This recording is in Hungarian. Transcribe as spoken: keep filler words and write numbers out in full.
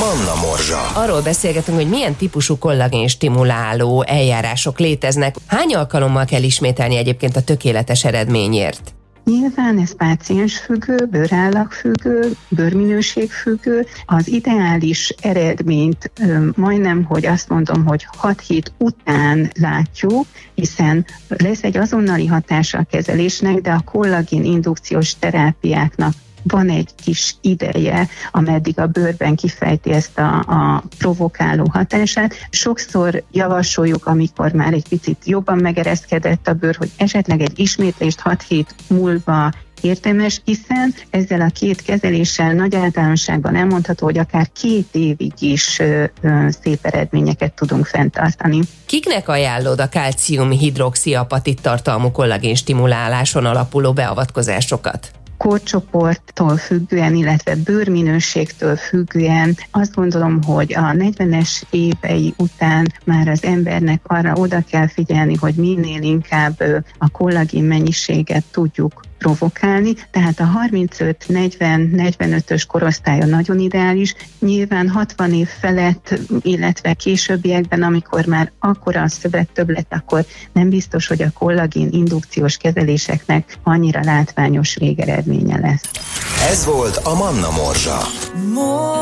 Manna Morzsa. Arról beszélgetünk, hogy milyen típusú kollagén stimuláló eljárások léteznek. Hány alkalommal kell ismételni egyébként a tökéletes eredményért? Nyilván ez páciensfüggő, bőrállagfüggő, bőrminőségfüggő. Az ideális eredményt ö, majdnem, hogy azt mondom, hogy hat hét után látjuk, hiszen lesz egy azonnali hatása a kezelésnek, de a kollagén indukciós terápiáknak van egy kis ideje, ameddig a bőrben kifejti ezt a, a provokáló hatását. Sokszor javasoljuk, amikor már egy picit jobban megereszkedett a bőr, hogy esetleg egy ismétlést hat hét múlva érdemes, hiszen ezzel a két kezeléssel nagy általánosságban elmondható, hogy akár két évig is ö, ö, szép eredményeket tudunk fenntartani. Kiknek ajánlod a kálcium-hidroxiapatit tartalmú kollagén stimuláláson alapuló beavatkozásokat? Korcsoporttól függően, illetve bőrminőségtől függően azt gondolom, hogy a negyvenes évei után már az embernek arra oda kell figyelni, hogy minél inkább a kollagén mennyiséget tudjuk provokálni, tehát a harmincöt negyven negyvenötös korosztálya nagyon ideális, nyilván hatvan év felett, illetve későbbiekben, amikor már akkora a szövettöbblet, akkor nem biztos, hogy a kollagén indukciós kezeléseknek annyira látványos végeredménye lesz. Ez volt a Manna Morzsa.